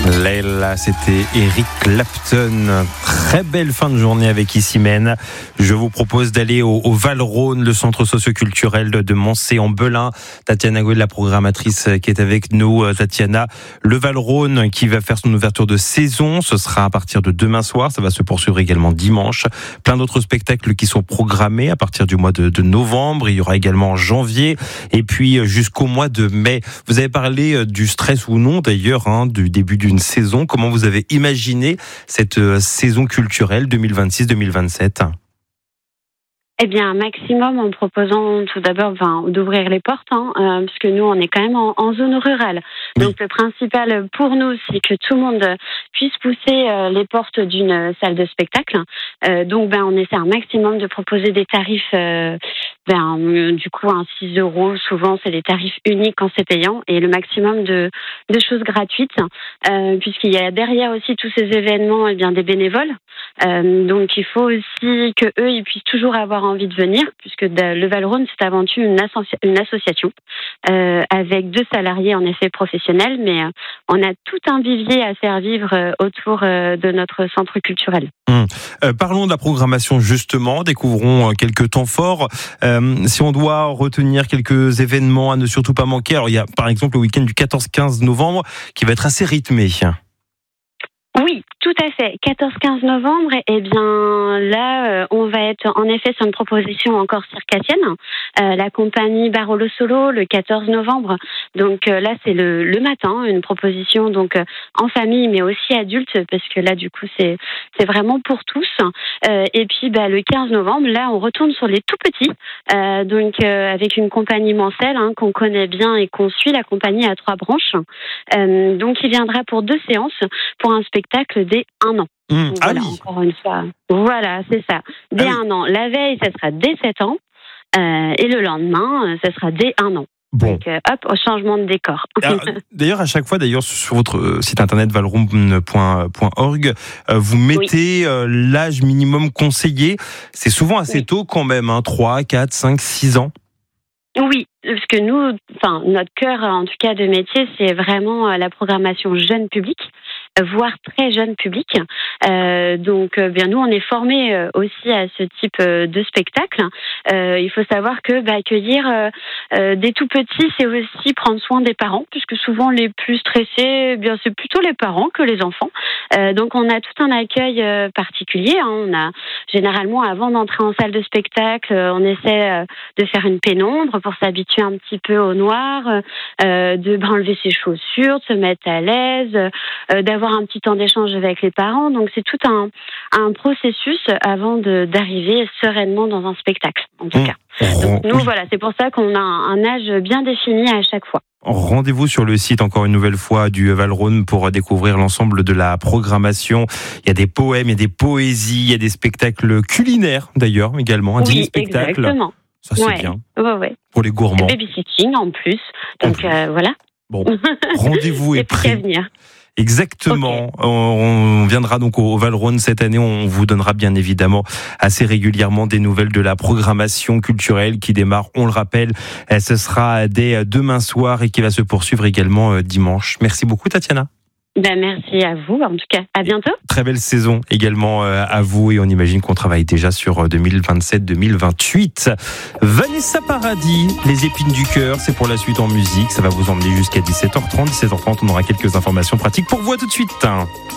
Leila, c'était Eric Clapton. Très belle fin de journée avec Issymène. Je vous propose d'aller au Val-Rhône, le centre socioculturel de Mancé-en-Belin. Tatiana Gouet, la programmatrice qui est avec nous. Tatiana, le Val-Rhône qui va faire son ouverture de saison, ce sera à partir de demain soir. Ça va se poursuivre également dimanche. Plein d'autres spectacles qui sont programmés à partir du mois de novembre. Il y aura également en janvier et puis jusqu'au mois de mai. Vous avez parlé du stress ou non d'ailleurs, du début d'une saison. Comment vous avez imaginé cette saison culturelle 2026-2027 ? Eh bien, un maximum en proposant tout d'abord d'ouvrir les portes, puisque nous, on est quand même en zone rurale. Donc, le principal pour nous, c'est que tout le monde puisse pousser les portes d'une salle de spectacle. Donc, on essaie un maximum de proposer des tarifs, du coup, 6 €. Souvent, c'est les tarifs uniques quand c'est payant, et le maximum de choses gratuites, puisqu'il y a derrière aussi tous ces événements, des bénévoles. Donc, il faut aussi que eux, ils puissent toujours avoir envie de venir, puisque le Val-Rhône, c'est avant tout une association avec 2 salariés en effet professionnels, mais on a tout un vivier à faire vivre autour de notre centre culturel. Parlons de la programmation justement, découvrons quelques temps forts. Si on doit retenir quelques événements à ne surtout pas manquer, alors il y a par exemple le week-end du 14-15 novembre qui va être assez rythmé. Oui, tout à fait. 14-15 novembre, là, on va être en effet sur une proposition encore circassienne. La compagnie Barolo Solo, le 14 novembre. Donc là, c'est le matin, une proposition donc en famille, mais aussi adulte, parce que là, du coup, c'est vraiment pour tous. Et puis, le 15 novembre, là, on retourne sur les tout petits, avec une compagnie Mancel qu'on connaît bien et qu'on suit, la compagnie à 3 branches. Donc, il viendra pour 2 séances, pour un spectacle dès 1 an. Voilà, encore une fois. Voilà, c'est ça. Dès 1 an. La veille, ça sera dès 7 ans. Et le lendemain, ça sera dès 1 an. Bon. Donc, au changement de décor. D'ailleurs, à chaque fois, sur votre site internet valrhône.org, vous mettez l'âge minimum conseillé. C'est souvent assez tôt quand même, 3, 4, 5, 6 ans. Oui, parce que nous, notre cœur, en tout cas, de métier, c'est vraiment la programmation jeune public, voire très jeune public. Donc, nous, on est formés aussi à ce type de spectacle. Il faut savoir que accueillir des tout petits, c'est aussi prendre soin des parents, puisque souvent les plus stressés, c'est plutôt les parents que les enfants. Donc, on a tout un accueil particulier. On a généralement, avant d'entrer en salle de spectacle, on essaie de faire une pénombre pour s'habituer un petit peu au noir, enlever ses chaussures, de se mettre à l'aise, d'avoir un petit temps d'échange avec les parents. Donc, c'est tout un processus avant d'arriver sereinement dans un spectacle, en tout cas. Donc, nous, c'est pour ça qu'on a un âge bien défini à chaque fois. Rendez-vous sur le site, encore une nouvelle fois, du Val-Rhône pour découvrir l'ensemble de la programmation. Il y a des poèmes, il y a des poésies, il y a des spectacles culinaires, d'ailleurs, également. Un dîner spectacle. Exactement. Ça, c'est bien. Ouais. Pour les gourmands. Babysitting, en plus. Donc, voilà. Bon, rendez-vous est pris. À venir. Exactement. Okay. On viendra donc au Val-Rhône cette année. On vous donnera bien évidemment assez régulièrement des nouvelles de la programmation culturelle qui démarre, on le rappelle, ce sera dès demain soir et qui va se poursuivre également dimanche. Merci beaucoup, Tatiana. Merci à vous, en tout cas. À bientôt. Très belle saison également à vous, et on imagine qu'on travaille déjà sur 2027-2028. Vanessa Paradis, Les épines du cœur, c'est pour la suite en musique. Ça va vous emmener jusqu'à 17h30. 17h30, on aura quelques informations pratiques pour vous. À tout de suite.